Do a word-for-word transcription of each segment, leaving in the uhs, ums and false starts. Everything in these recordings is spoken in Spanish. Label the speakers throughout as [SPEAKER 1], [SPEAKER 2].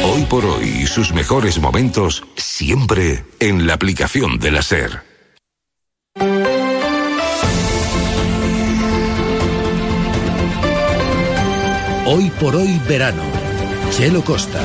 [SPEAKER 1] Hoy por hoy y sus mejores momentos siempre en la aplicación de la SER.
[SPEAKER 2] Hoy por hoy verano. Chelo Costa.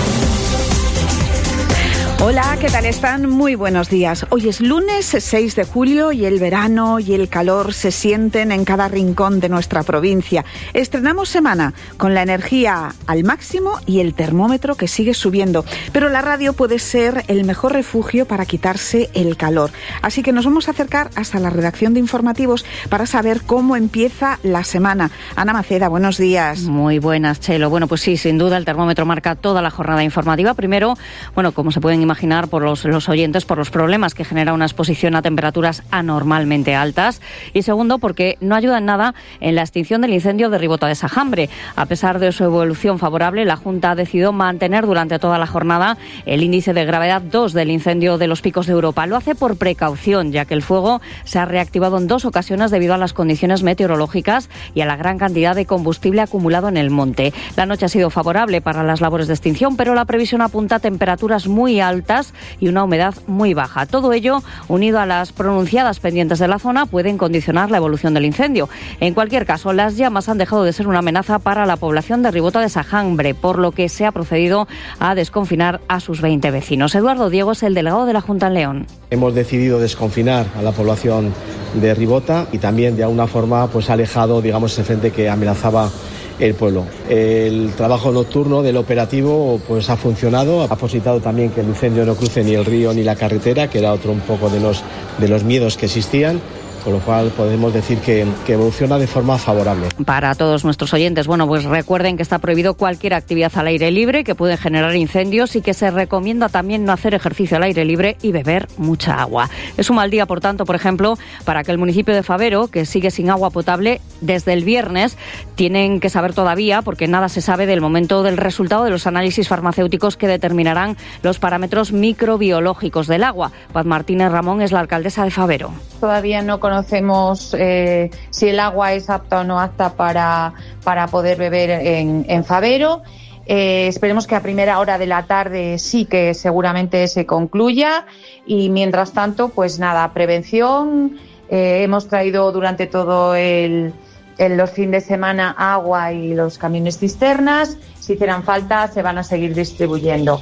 [SPEAKER 3] Hola, ¿qué tal están? Muy buenos días. Hoy es lunes seis de julio y el verano y el calor se sienten en cada rincón de nuestra provincia. Estrenamos semana con la energía al máximo y el termómetro que sigue subiendo. Pero la radio puede ser el mejor refugio para quitarse el calor. Así que nos vamos a acercar hasta la redacción de informativos para saber cómo empieza la semana. Ana Maceda, buenos días.
[SPEAKER 4] Muy buenas, Chelo. Bueno, pues sí, sin duda el termómetro marca toda la jornada informativa. Primero, bueno, como se pueden imaginar por los, los oyentes, por los problemas que genera una exposición a temperaturas anormalmente altas. Y segundo, porque no ayuda en nada en la extinción del incendio de Ribota de Sajambre. A pesar de su evolución favorable, la Junta ha decidido mantener durante toda la jornada el índice de gravedad dos del incendio de los Picos de Europa. Lo hace por precaución, ya que el fuego se ha reactivado en dos ocasiones debido a las condiciones meteorológicas y a la gran cantidad de combustible acumulado en el monte. La noche ha sido favorable para las labores de extinción, pero la previsión apunta a temperaturas muy altas y una humedad muy baja. Todo ello, unido a las pronunciadas pendientes de la zona, pueden condicionar la evolución del incendio. En cualquier caso, las llamas han dejado de ser una amenaza para la población de Ribota de Sajambre, por lo que se ha procedido a desconfinar a sus veinte vecinos. Eduardo Diego es el delegado de la Junta en León.
[SPEAKER 5] Hemos decidido desconfinar a la población de Ribota y también de alguna forma pues alejado, digamos, ese frente que amenazaba el pueblo. El trabajo nocturno del operativo pues ha funcionado, ha posibilitado también que el incendio no cruce ni el río ni la carretera, que era otro un poco de los, de los miedos que existían. Con lo cual podemos decir que, que evoluciona de forma favorable.
[SPEAKER 4] Para todos nuestros oyentes, bueno, pues recuerden que está prohibido cualquier actividad al aire libre que puede generar incendios y que se recomienda también no hacer ejercicio al aire libre y beber mucha agua. Es un mal día, por tanto, por ejemplo, para que el municipio de Favero, que sigue sin agua potable desde el viernes, tienen que saber todavía, porque nada se sabe del momento del resultado de los análisis farmacéuticos que determinarán los parámetros microbiológicos del agua. Paz Martínez Ramón es la alcaldesa de Favero.
[SPEAKER 6] Todavía no conocemos eh, si el agua es apta o no apta para, para poder beber en, en Favero. Eh, esperemos que a primera hora de la tarde sí que seguramente se concluya y mientras tanto, pues nada, prevención. Eh, hemos traído durante todo el, el los fines de semana agua y los camiones cisternas. Si hicieran falta, se van a seguir distribuyendo.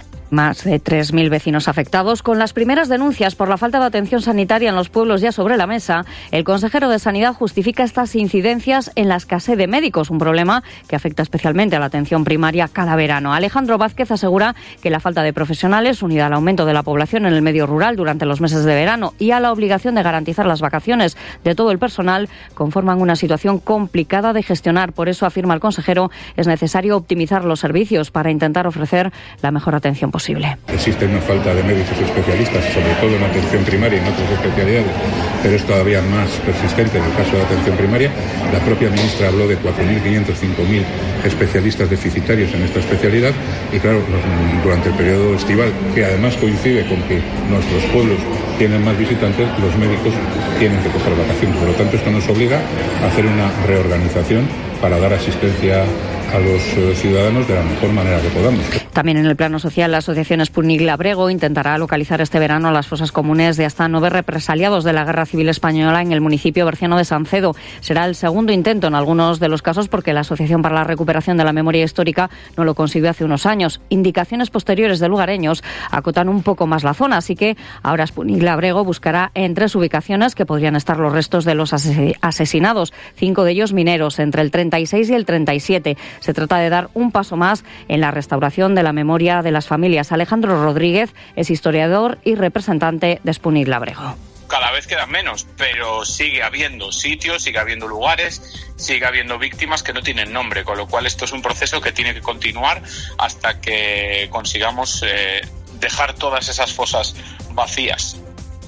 [SPEAKER 4] Más de tres mil vecinos afectados. Con las primeras denuncias por la falta de atención sanitaria en los pueblos ya sobre la mesa, el consejero de Sanidad justifica estas incidencias en la escasez de médicos, un problema que afecta especialmente a la atención primaria cada verano. Alejandro Vázquez asegura que la falta de profesionales, unida al aumento de la población en el medio rural durante los meses de verano y a la obligación de garantizar las vacaciones de todo el personal, conforman una situación complicada de gestionar. Por eso, afirma el consejero, es necesario optimizar los servicios para intentar ofrecer la mejor atención posible.
[SPEAKER 7] Existe una falta de médicos especialistas, sobre todo en atención primaria y en otras especialidades, pero es todavía más persistente en el caso de atención primaria. La propia ministra habló de cuatro mil quinientos, cinco mil especialistas deficitarios en esta especialidad y claro, durante el periodo estival, que además coincide con que nuestros pueblos tienen más visitantes, los médicos tienen que coger vacaciones. Por lo tanto, esto nos obliga a hacer una reorganización para dar asistencia a los ciudadanos de la mejor manera que podamos.
[SPEAKER 4] También en el plano social, la asociación Sputnik Labrego intentará localizar este verano las fosas comunes de hasta nueve represaliados de la Guerra Civil Española en el municipio berciano de Sancedo. Será el segundo intento en algunos de los casos porque la Asociación para la Recuperación de la Memoria Histórica no lo consiguió hace unos años. Indicaciones posteriores de lugareños acotan un poco más la zona, así que ahora Sputnik Labrego buscará en tres ubicaciones que podrían estar los restos de los asesinados, cinco de ellos mineros, entre el treinta y seis y el treinta y siete. Se trata de dar un paso más en la restauración de la memoria de las familias. Alejandro Rodríguez es historiador y representante de Sputnik Labrego.
[SPEAKER 8] Cada vez quedan menos, pero sigue habiendo sitios, sigue habiendo lugares, sigue habiendo víctimas que no tienen nombre, con lo cual esto es un proceso que tiene que continuar hasta que consigamos eh, dejar todas esas fosas vacías.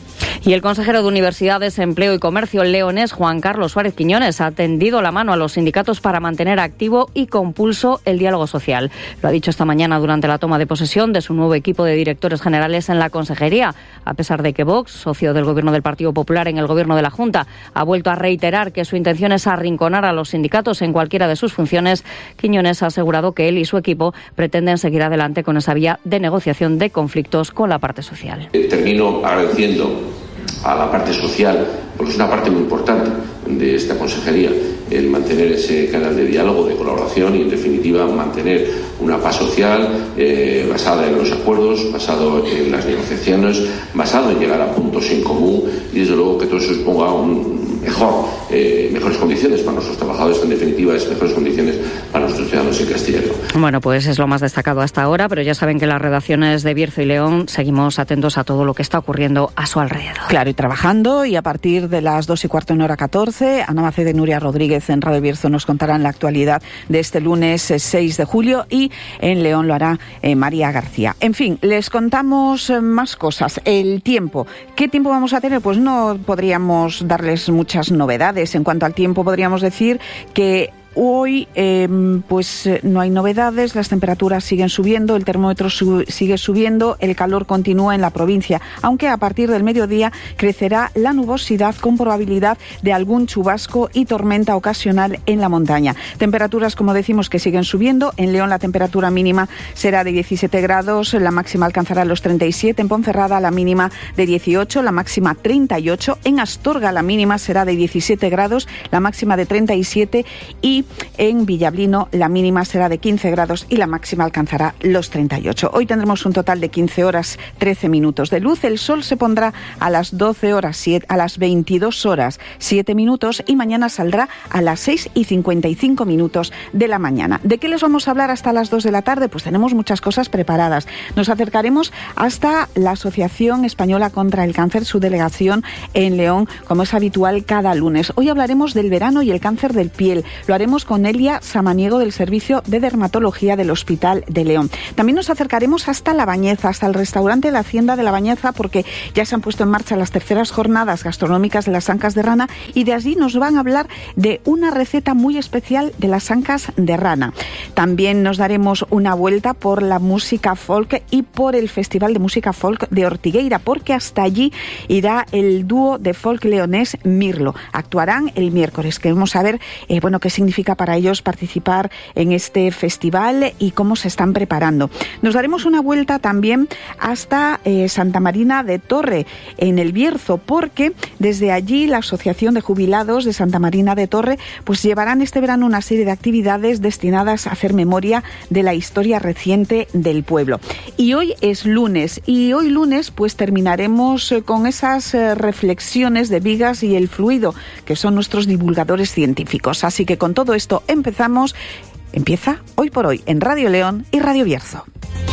[SPEAKER 4] Y el consejero de Universidades, Empleo y Comercio leonés, Juan Carlos Suárez Quiñones, ha tendido la mano a los sindicatos para mantener activo y con pulso el diálogo social. Lo ha dicho esta mañana durante la toma de posesión de su nuevo equipo de directores generales en la consejería. A pesar de que Vox, socio del gobierno del Partido Popular en el gobierno de la Junta, ha vuelto a reiterar que su intención es arrinconar a los sindicatos en cualquiera de sus funciones, Quiñones ha asegurado que él y su equipo pretenden seguir adelante con esa vía de negociación de conflictos con la parte social.
[SPEAKER 9] Termino agradeciendo a la parte social, porque es una parte muy importante de esta consejería, el mantener ese canal de diálogo, de colaboración y, en definitiva, mantener una paz social eh, basada en los acuerdos, basado en las negociaciones, basado en llegar a puntos en común y, desde luego, que todo eso suponga un mejor, eh, mejores condiciones para nuestros trabajadores, que en definitiva es mejores condiciones para nuestros ciudadanos en Castilla y León.
[SPEAKER 4] Bueno, pues es lo más destacado hasta ahora, pero ya saben que en las redacciones de Bierzo y León seguimos atentos a todo lo que está ocurriendo a su alrededor.
[SPEAKER 3] Claro, y trabajando, y a partir de las dos y cuarto en hora catorce, Ana Macede y Nuria Rodríguez en Radio Bierzo nos contarán la actualidad de este lunes seis de julio y en León lo hará eh, María García. En fin, les contamos eh, más cosas. El tiempo. ¿Qué tiempo vamos a tener? Pues no podríamos darles muchas novedades. En cuanto al tiempo, podríamos decir que hoy eh, pues no hay novedades, las temperaturas siguen subiendo, el termómetro su- sigue subiendo, el calor continúa en la provincia, aunque a partir del mediodía crecerá la nubosidad con probabilidad de algún chubasco y tormenta ocasional en la montaña. Temperaturas, como decimos, que siguen subiendo. En León la temperatura mínima será de diecisiete grados, la máxima alcanzará los treinta y siete, en Ponferrada la mínima de dieciocho, la máxima treinta y ocho, en Astorga la mínima será de diecisiete grados, la máxima de treinta y siete y en Villablino la mínima será de quince grados y la máxima alcanzará los treinta y ocho. Hoy tendremos un total de quince horas trece minutos de luz. El sol se pondrá a las doce horas, siete, a las veintidós horas siete minutos y mañana saldrá a las seis y cincuenta y cinco minutos de la mañana. ¿De qué les vamos a hablar hasta las dos de la tarde? Pues tenemos muchas cosas preparadas. Nos acercaremos hasta la Asociación Española contra el Cáncer, su delegación en León, como es habitual cada lunes. Hoy hablaremos del verano y el cáncer de piel. Lo haremos con Elia Samaniego del Servicio de Dermatología del Hospital de León. También nos acercaremos hasta La Bañeza, hasta el restaurante La Hacienda de La Bañeza, porque ya se han puesto en marcha las terceras jornadas gastronómicas de las ancas de rana y de allí nos van a hablar de una receta muy especial de las ancas de rana. También nos daremos una vuelta por la música folk y por el Festival de Música Folk de Ortigueira, porque hasta allí irá el dúo de folk leonés Mirlo. Actuarán el miércoles. Queremos saber eh, bueno, qué significa para ellos participar en este festival y cómo se están preparando. Nos daremos una vuelta también hasta eh, Santa Marina de Torre, en el Bierzo, porque desde allí la Asociación de Jubilados de Santa Marina de Torre pues llevarán este verano una serie de actividades destinadas a hacer memoria de la historia reciente del pueblo. Y hoy es lunes, y hoy lunes pues terminaremos con esas eh, reflexiones de Vigas y el Fluido, que son nuestros divulgadores científicos. Así que con todo esto empezamos. Empieza Hoy por Hoy en Radio León y Radio Bierzo.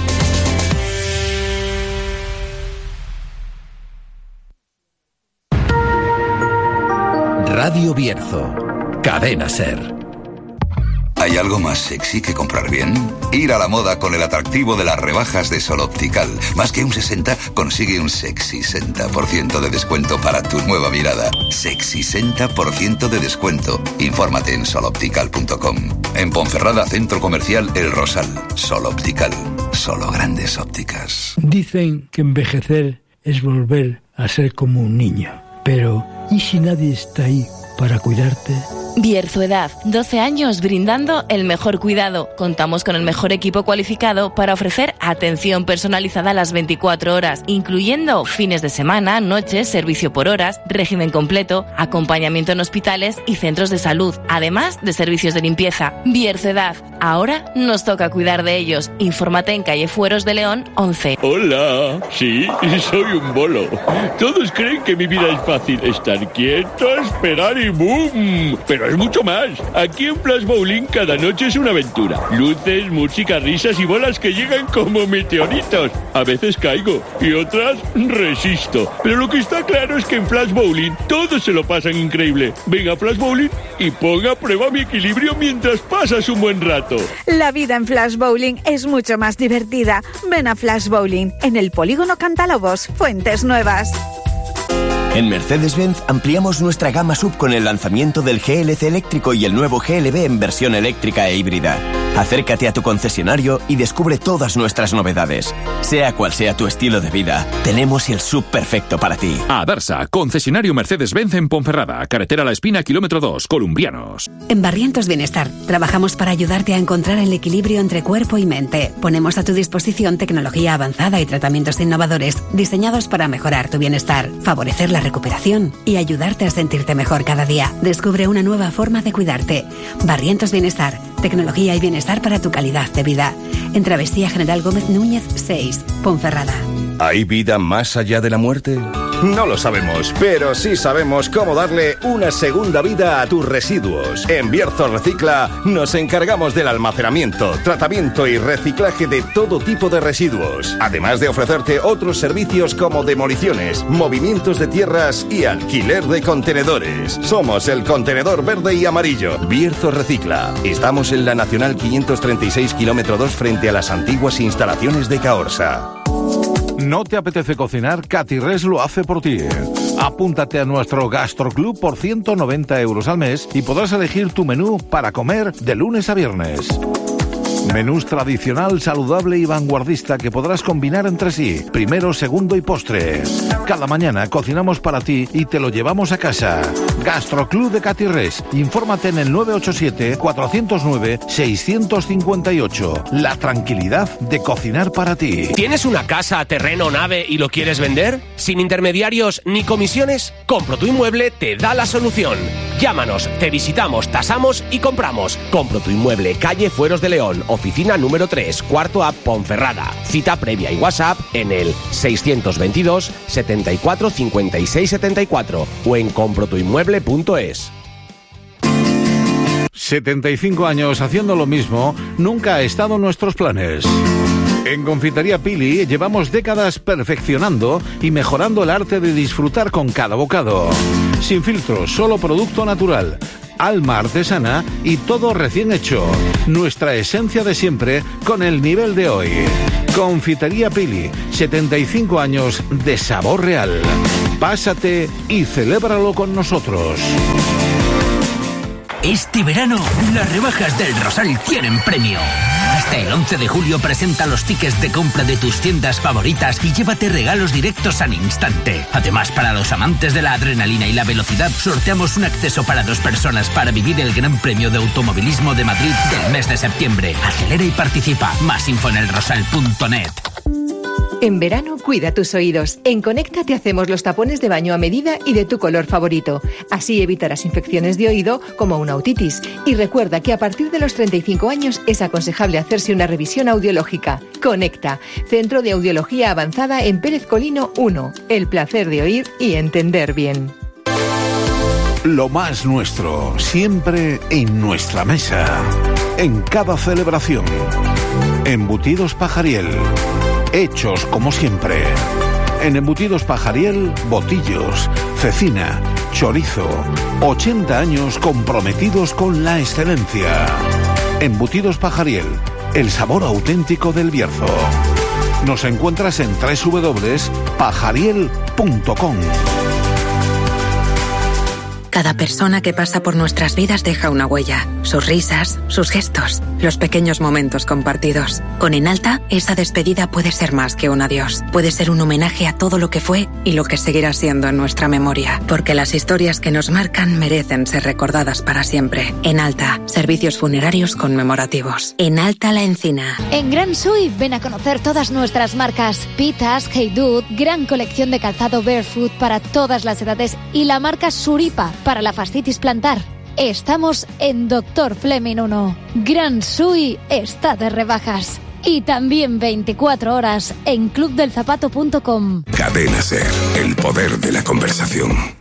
[SPEAKER 2] Radio Bierzo, Cadena SER.
[SPEAKER 10] ¿Hay algo más sexy que comprar bien? Ir a la moda con el atractivo de las rebajas de Sol Optical. Más que un sesenta, consigue un sexy sesenta por ciento de descuento para tu nueva mirada. Sexy sesenta por ciento de descuento. Infórmate en sol optical punto com. En Ponferrada, Centro Comercial El Rosal. Sol Optical. Solo grandes ópticas.
[SPEAKER 11] Dicen que envejecer es volver a ser como un niño. Pero, ¿y si nadie está ahí para cuidarte?
[SPEAKER 12] Bierzo Edad, doce años brindando el mejor cuidado. Contamos con el mejor equipo cualificado para ofrecer atención personalizada a las veinticuatro horas, incluyendo fines de semana, noches, servicio por horas, régimen completo, acompañamiento en hospitales y centros de salud, además de servicios de limpieza. Bierzo Edad, ahora nos toca cuidar de ellos. Infórmate en calle Fueros de León once.
[SPEAKER 13] Hola, sí, soy un bolo. Todos creen que mi vida es fácil, estar quieto, esperar y ¡boom! Pero es mucho más. Aquí en Flash Bowling cada noche es una aventura. Luces, música, risas y bolas que llegan como meteoritos. A veces caigo y otras resisto. Pero lo que está claro es que en Flash Bowling todos se lo pasan increíble. Venga a Flash Bowling y ponga a prueba mi equilibrio mientras pasas un buen rato.
[SPEAKER 14] La vida en Flash Bowling es mucho más divertida. Ven a Flash Bowling en el Polígono Cantalobos, Fuentes Nuevas.
[SPEAKER 15] En Mercedes-Benz ampliamos nuestra gama sub con el lanzamiento del G L C eléctrico y el nuevo G L B en versión eléctrica e híbrida. Acércate a tu concesionario y descubre todas nuestras novedades. Sea cual sea tu estilo de vida, tenemos el sub perfecto para ti.
[SPEAKER 16] Adarsa, concesionario Mercedes-Benz en Ponferrada, carretera La Espina, kilómetro dos, Columbrianos.
[SPEAKER 17] En Barrientos Bienestar, trabajamos para ayudarte a encontrar el equilibrio entre cuerpo y mente. Ponemos a tu disposición tecnología avanzada y tratamientos innovadores diseñados para mejorar tu bienestar, favorecer la recuperación y ayudarte a sentirte mejor cada día. Descubre una nueva forma de cuidarte. Barrientos Bienestar, tecnología y bienestar para tu calidad de vida. En Travesía General Gómez Núñez seis, Ponferrada.
[SPEAKER 18] ¿Hay vida más allá de la muerte? No lo sabemos, pero sí sabemos cómo darle una segunda vida a tus residuos. En Bierzo Recicla nos encargamos del almacenamiento, tratamiento y reciclaje de todo tipo de residuos, además de ofrecerte otros servicios como demoliciones, movimientos de tierras y alquiler de contenedores. Somos el contenedor verde y amarillo. Bierzo Recicla. Estamos en la Nacional quinientos treinta y seis, kilómetro dos, frente a las antiguas instalaciones de Caorsa.
[SPEAKER 19] ¿No te apetece cocinar? Catirres lo hace por ti. Apúntate a nuestro Gastroclub por ciento noventa euros al mes y podrás elegir tu menú para comer de lunes a viernes. Menús tradicional, saludable y vanguardista que podrás combinar entre sí, primero, segundo y postre. Cada mañana cocinamos para ti y te lo llevamos a casa. Gastroclub de Catirres. Infórmate en el nueve ocho siete, cuatro cero nueve, seis cinco ocho. La tranquilidad de cocinar para ti.
[SPEAKER 20] ¿Tienes una casa, terreno, nave y lo quieres vender? ¿Sin intermediarios ni comisiones? Compro tu Inmueble te da la solución. Llámanos, te visitamos, tasamos y compramos. Compro tu Inmueble, calle Fueros de León, oficina número tres, cuarto A, Ponferrada. Cita previa y WhatsApp en el seiscientos veintidós, setenta y cuatro, cincuenta y seis, setenta y cuatro o en compro tu inmueble punto es.
[SPEAKER 19] setenta y cinco años haciendo lo mismo nunca ha estado en nuestros planes. En Confitería Pili llevamos décadas perfeccionando y mejorando el arte de disfrutar con cada bocado. Sin filtros, solo producto natural, alma artesana y todo recién hecho. Nuestra esencia de siempre con el nivel de hoy. Confitería Pili, setenta y cinco años de sabor real. Pásate y celébralo con nosotros.
[SPEAKER 2] Este verano, las rebajas del Rosal tienen premio. Hasta el once de julio presenta los tickets de compra de tus tiendas favoritas y llévate regalos directos al instante. Además, para los amantes de la adrenalina y la velocidad, sorteamos un acceso para dos personas para vivir el Gran Premio de Automovilismo de Madrid del mes de septiembre. Acelera y participa. Más info en el rosal punto net.
[SPEAKER 21] En verano, cuida tus oídos. En Conecta te hacemos los tapones de baño a medida y de tu color favorito. Así evitarás infecciones de oído como una otitis. Y recuerda que a partir de los treinta y cinco años es aconsejable hacerse una revisión audiológica. Conecta, Centro de Audiología Avanzada en Pérez Colino uno. El placer de oír y entender bien.
[SPEAKER 19] Lo más nuestro, siempre en nuestra mesa. En cada celebración. Embutidos Pajariel. Hechos como siempre. En Embutidos Pajariel, botillos, cecina, chorizo. ochenta años comprometidos con la excelencia. Embutidos Pajariel, el sabor auténtico del Bierzo. Nos encuentras en doble u doble u doble u punto pajariel punto com.
[SPEAKER 22] Cada persona que pasa por nuestras vidas deja una huella. Sus risas, sus gestos, los pequeños momentos compartidos. Con Enalta, esa despedida puede ser más que un adiós. Puede ser un homenaje a todo lo que fue y lo que seguirá siendo en nuestra memoria. Porque las historias que nos marcan merecen ser recordadas para siempre. Enalta, servicios funerarios conmemorativos. Enalta La Encina.
[SPEAKER 23] En Gran Sui, ven a conocer todas nuestras marcas. Pitas, Hey Dude, gran colección de calzado barefoot para todas las edades y la marca Suripa para la fascitis plantar. Estamos en Doctor Fleming uno. Gran Sui está de rebajas. Y también veinticuatro horas en club del zapato punto com.
[SPEAKER 1] Cadena Ser, el poder de la conversación.